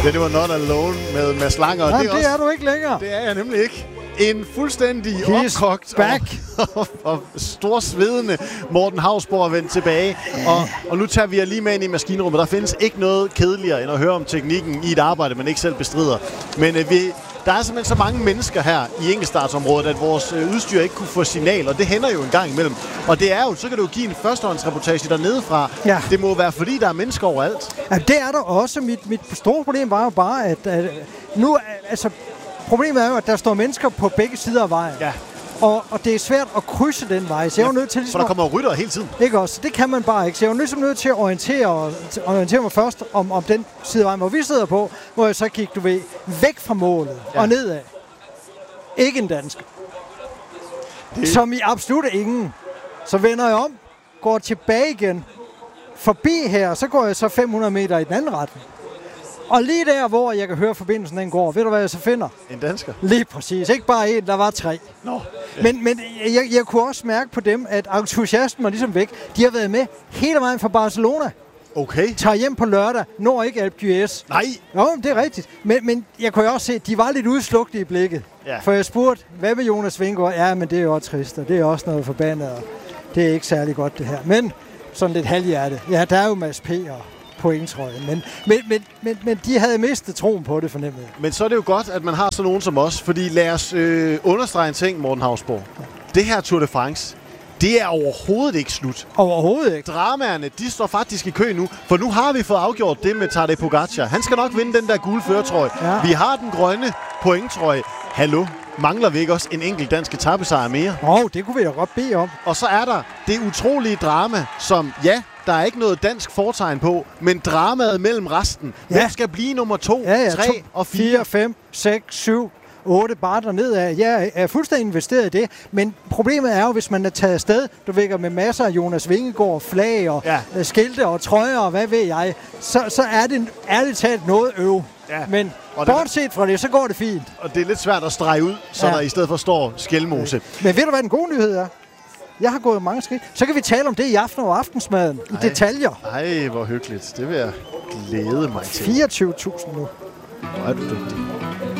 Det var Not Alone med Mads Langer. Nej, det er du ikke længere. Det er jeg nemlig ikke. En fuldstændig opkogt og storsvedende Morten Hausborg er vendt tilbage. Og nu tager vi jer lige med ind i maskinrummet. Der findes ikke noget kedeligere end at høre om teknikken i et arbejde, man ikke selv bestrider. Men der er simpelthen så mange mennesker her i enkeltstartsområdet, at vores udstyr ikke kunne få signal, og det hænder jo en gang imellem. Og det er jo, så kan du jo give en førstehåndsreportage dernede fra. Ja. Det må være, fordi der er mennesker overalt. Ja, det er der også. Mit store problem var jo bare, at nu, altså, problemet er jo, at der står mennesker på begge sider af vejen. Ja. Og det er svært at krydse den vej, så jeg er nødt til... For der kommer ryttere hele tiden. Ikke også? Det kan man bare ikke. Så jeg er nødt til at orientere mig først om den side af vejen, hvor vi sidder på, hvor jeg så gik, væk fra målet og nedad. Ikke en dansk. Som i absolut ingen. Så vender jeg om, går tilbage igen, forbi her, så går jeg så 500 meter i den anden retning. Og lige der, hvor jeg kan høre forbindelsen den går, ved du hvad jeg så finder? En dansker. Lige præcis. Ikke bare en, der var 3. Nå. Men jeg kunne også mærke på dem, at entusiasmen var ligesom væk. De har været med hele vejen fra Barcelona. Okay. Tager hjem på lørdag, når ikke Alpe d'Huez. Nej. Jo, det er rigtigt. Men jeg kunne jo også se, at de var lidt udslugte i blikket. Ja. For jeg spurgte, hvad med Jonas Vingegaard? Ja, men det er jo også trist, og det er også noget forbandet, og det er ikke særlig godt det her. Men sådan lidt halvhjerte. Ja, der er jo Mads P. og pointtrøjen. Men de havde mistet troen på det, fornemmede jeg. Men så er det jo godt, at man har sådan nogen som os, fordi lad os understrege en ting, Morten Hausborg. Ja. Det her Tour de France, det er overhovedet ikke slut. Overhovedet ikke. Dramaerne, de står faktisk i kø nu, for nu har vi fået afgjort det med Tadej Pogačar. Han skal nok vinde den der gule førertrøje. Ja. Vi har den grønne pointtrøje. Hallo? Mangler vi ikke også en enkelt dansk etapesejr mere? Det kunne vi da godt bede om. Og så er der det utrolige drama, som der er ikke noget dansk fortegn på, men dramaet mellem resten. Ja. Hvem skal blive nummer 2, 3 og 4? 5, 6, 7, 8 bare dernede af. Jeg er fuldstændig investeret i det, men problemet er jo, hvis man er taget afsted, du vækker med masser af Jonas Vingegaard, flag og skilte og trøjer og hvad ved jeg, så er det ærligt talt noget øv. Ja. Men bortset fra det, så går det fint. Og det er lidt svært at strege ud, så der i stedet for står Skelmose. Men ved du, hvad den gode nyhed er? Jeg har gået mange skridt. Så kan vi tale om det i aften og aftensmaden i detaljer. Ej, hvor hyggeligt. Det vil jeg glæde mig til. 24.000 nu. Hvor er du dygtig.